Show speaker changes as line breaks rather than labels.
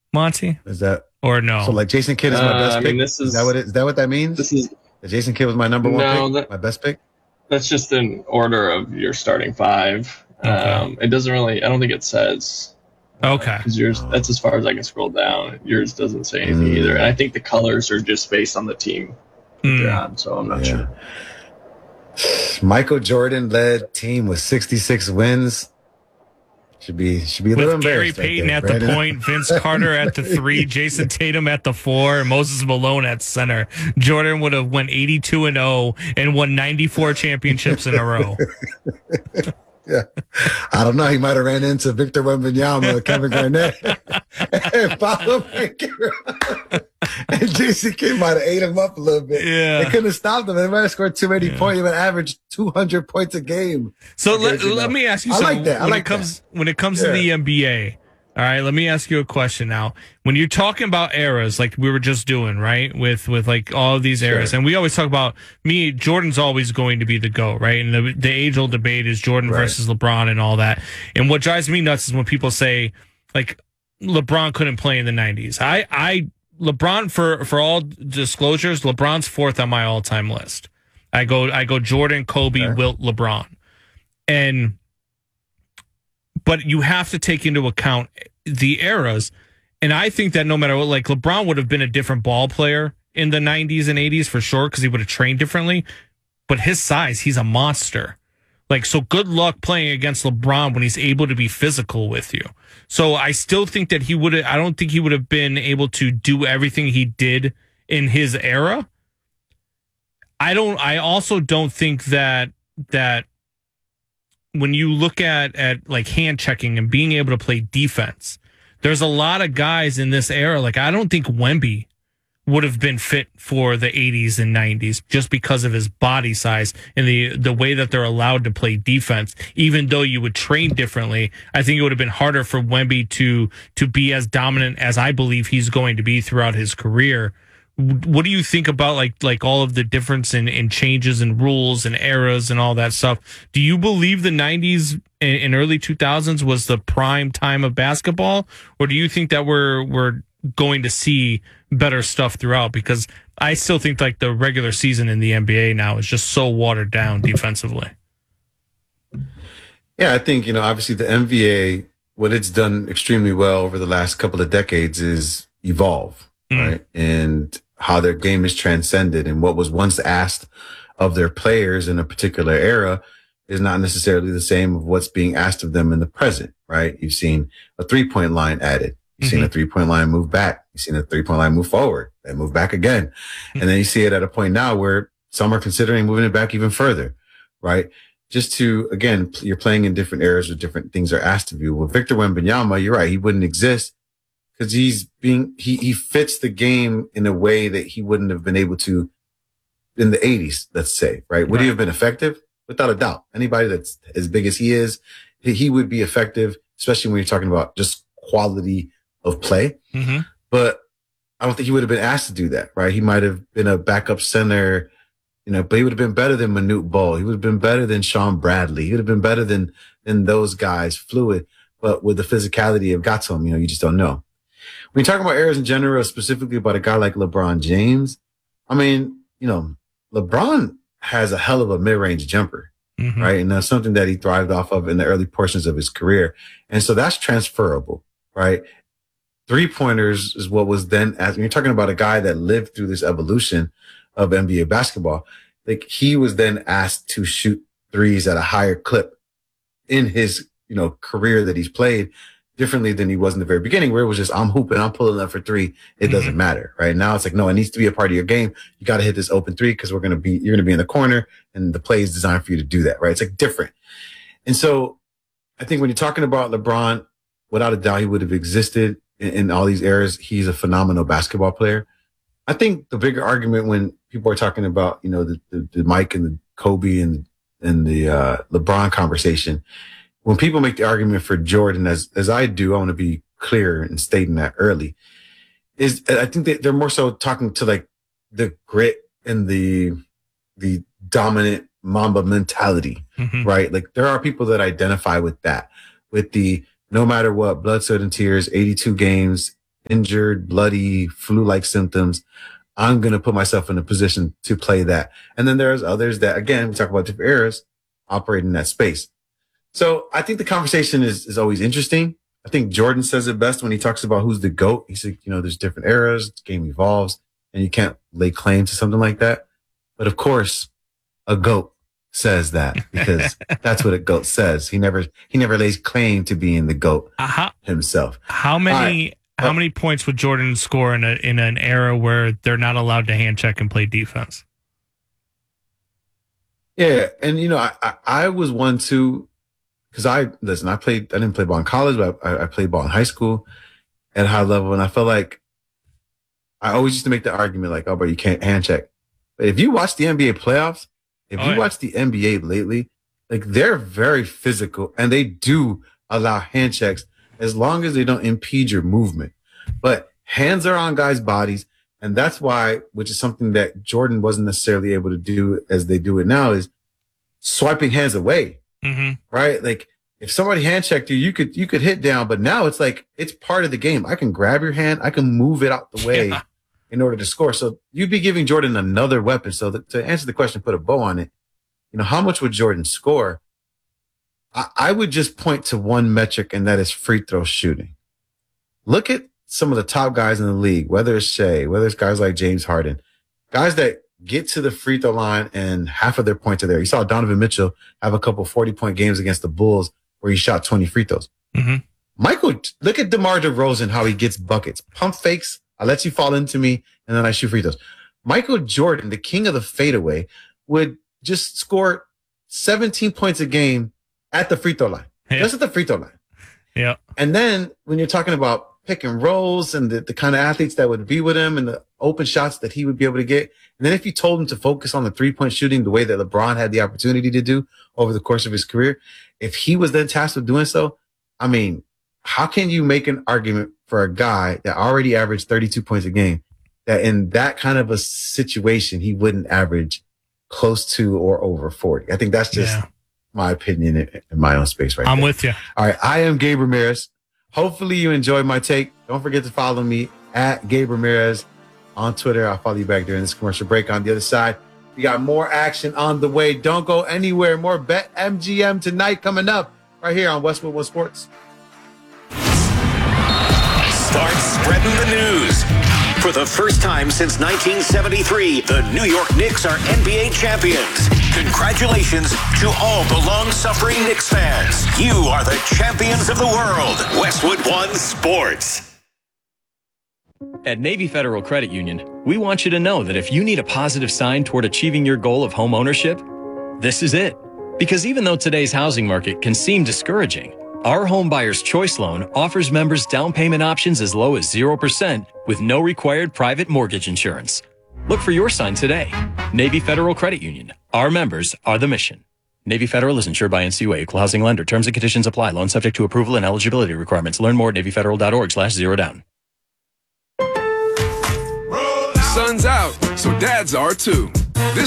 Monty,
Is that
or
so?
no?
Like Jason Kidd is my best
I mean,
pick.
this
Is that what
is
is that what that means?
this is
That Jason Kidd was my number one
no
pick,
that
my best pick.
that's just in order of your starting five.
Okay.
It doesn't really. I don't think it says
Okay.
because yours.
Oh,
That's as far as I can scroll down. Yours doesn't say anything either, and I
mm,
think the colors are just based on the team that they're
Hmm.
on. So I'm not
yeah.
sure.
Michael Jordan led team with 66 wins. Should be a little
With Gary
embarrassed right
Payton
there,
at the
Brandon.
point, Vince Carter at the three, Jason Tatum at the four, and Moses Malone at center. Jordan would have went 82-0 and won 94 championships in a row.
Yeah, I don't know. He might have ran into Victor Wembanyama, Kevin Garnett, and Paolo Banchero. And Jason Kidd might have ate him up a little bit.
Yeah.
They couldn't have stopped him. They might have scored too many points. He would average 200 points a game.
So
against,
let me ask you
I
something.
like that. I
When
like
it comes
that.
when it comes to the NBA, all right, let me ask you a question now. When you're talking about eras, like we were just doing, right, with like all of these eras,
Sure.
and we always talk about Jordan's always going to be the GOAT, right? And the age old debate is Jordan
Right.
versus LeBron and all that. And what drives me nuts is when people say like LeBron couldn't play in the '90s. LeBron, for all disclosures, LeBron's fourth on my all time list. I go Jordan, Kobe,
Okay.
Wilt, LeBron, and. But you have to take into account the eras. And I think that no matter what, like LeBron would have been a different ball player in the 90s and 80s for sure because he would have trained differently. But his size, he's a monster. Like, so good luck playing against LeBron when he's able to be physical with you. So I still think that I don't think he would have been able to do everything he did in his era. I also don't think that when you look at like hand checking and being able to play defense, there's a lot of guys in this era. Like, I don't think Wemby would have been fit for the 80s and 90s just because of his body size and the way that they're allowed to play defense. Even though you would train differently, I think it would have been harder for Wemby to be as dominant as I believe he's going to be throughout his career. What do you think about like all of the difference in changes and rules and eras and all that stuff? Do you believe the 90s and early 2000s was the prime time of basketball, or do you think that we're going to see better stuff throughout? Because I still think like the regular season in the NBA now is just so watered down defensively.
Yeah, I think, obviously the NBA, what it's done extremely well over the last couple of decades is evolve, right? And how their game is transcended and what was once asked of their players in a particular era is not necessarily the same of what's being asked of them in the present, right? You've seen a 3-point line added. You've seen a 3-point line move back. You've seen a 3-point line move forward and move back again. And then you see it at a point now where some are considering moving it back even further, right? Just to, again, you're playing in different eras where different things are asked of you. With Victor Wembanyama, you're right. He wouldn't exist because he fits the game in a way that he wouldn't have been able to in the 80s, let's say, right? Would he have been effective? Without a doubt. Anybody that's as big as he is, he would be effective, especially when you're talking about just quality of play.
Mm-hmm.
But I don't think he would have been asked to do that, right? He might have been a backup center, but he would have been better than Manute Bol. He would have been better than Sean Bradley. He would have been better than those guys, fluid, but with the physicality of got to him, you just don't know. When you're talking about eras in general, specifically about a guy like LeBron James, I mean, LeBron has a hell of a mid-range jumper, right? And that's something that he thrived off of in the early portions of his career. And so that's transferable, right? 3-pointers is what was then, as when you're talking about a guy that lived through this evolution of NBA basketball, like he was then asked to shoot threes at a higher clip in his, career that he's played differently than he was in the very beginning, where it was just, I'm hooping, I'm pulling up for three. It doesn't matter, right? Now it's like, no, it needs to be a part of your game. You got to hit this open three because you're going to be in the corner and the play is designed for you to do that, right? It's like different. And so I think when you're talking about LeBron, without a doubt, he would have existed in all these eras. He's a phenomenal basketball player. I think the bigger argument when people are talking about, the Mike and the Kobe and the LeBron conversation, when people make the argument for Jordan, as I do, I want to be clear in stating that early, is I think that they're more so talking to like the grit and the dominant Mamba mentality, right? Like there are people that identify with that, with the no matter what, blood, sweat, and tears, 82 games injured, bloody, flu-like symptoms, I'm going to put myself in a position to play that. And then there's others that, again, we talk about different eras, operate in that space. So I think the conversation is always interesting. I think Jordan says it best when he talks about who's the GOAT. He said, there's different eras, the game evolves, and you can't lay claim to something like that. But of course, a GOAT says that because that's what a GOAT says. He never lays claim to being the GOAT himself.
How many points would Jordan score in an era where they're not allowed to hand check and play defense?
Yeah, and I was one too, because I didn't play ball in college, but I played ball in high school at a high level, and I felt like I always used to make the argument like, oh, but you can't hand check. But if you watch the NBA playoffs, watch the NBA lately, like they're very physical and they do allow hand checks as long as they don't impede your movement. But hands are on guys' bodies. And that's why, which is something that Jordan wasn't necessarily able to do as they do it now, is swiping hands away.
Mm-hmm.
Right? Like if somebody hand checked you could hit down, but now it's like, it's part of the game. I can grab your hand. I can move it out the way in order to score. So you'd be giving Jordan another weapon. So to answer the question, put a bow on it, how much would Jordan score? I would just point to one metric, and that is free throw shooting. Look at some of the top guys in the league, whether it's Shea, whether it's guys like James Harden, guys that get to the free throw line and half of their points are there. You saw Donovan Mitchell have a couple 40-point games against the Bulls where he shot 20 free throws.
Mm-hmm.
Look at DeMar DeRozan, how he gets buckets. Pump fakes. I let you fall into me, and then I shoot free throws. Michael Jordan, the king of the fadeaway, would just score 17 points a game at the free throw line.
Yeah.
Just at the free throw line.
Yeah.
And then when you're talking about pick and rolls and the kind of athletes that would be with him and the open shots that he would be able to get. And then if you told him to focus on the 3-point shooting the way that LeBron had the opportunity to do over the course of his career, if he was then tasked with doing so, I mean, how can you make an argument for a guy that already averaged 32 points a game that in that kind of a situation, he wouldn't average close to or over 40? I think that's just my opinion in my own space right
I'm
there.
with you.
All right. I am Gabe Ramirez. Hopefully you enjoyed my take. Don't forget to follow me at Gabe Ramirez on Twitter. I'll follow you back during this commercial break. On the other side, we got more action on the way. Don't go anywhere. More Bet MGM tonight coming up right here on Westwood One Sports.
Start spreading the news. For the first time since 1973, the New York Knicks are NBA champions. Congratulations to all the long-suffering Knicks fans. You are the champions of the world. Westwood One Sports.
At Navy Federal Credit Union, we want you to know that if you need a positive sign toward achieving your goal of home ownership, this is it. Because even though today's housing market can seem discouraging, our Home Buyer's Choice Loan offers members down payment options as low as 0% with no required private mortgage insurance. Look for your sign today. Navy Federal Credit Union. Our members are the mission. Navy Federal is insured by NCUA, equal housing lender. Terms and conditions apply. Loan subject to approval and eligibility requirements. Learn more at NavyFederal.org/0down.
Sun's out, so dads are too. This